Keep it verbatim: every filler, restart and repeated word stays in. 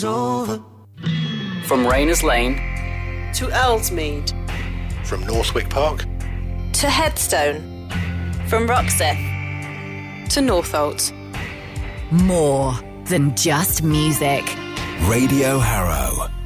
over. From Rayners Lane to Earlsmead. From Northwick Park to Headstone. From Roxeth to Northolt. More than just music. Radio Harrow.